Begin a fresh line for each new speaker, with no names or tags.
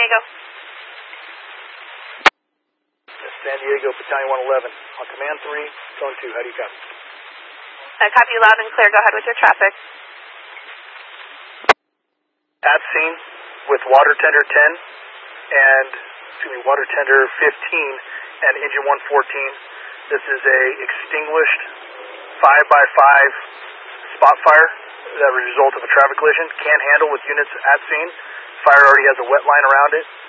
Diego.
San Diego, Battalion 111. On command 3, zone 2. How do you copy?
I copy you loud and clear. Go ahead with your traffic.
At scene with water tender 10 and, water tender 15 and engine 114. This is a extinguished 5x5 spot fire that was a result of a traffic collision. Can't handle with units at scene. Fire already has a wet line around it.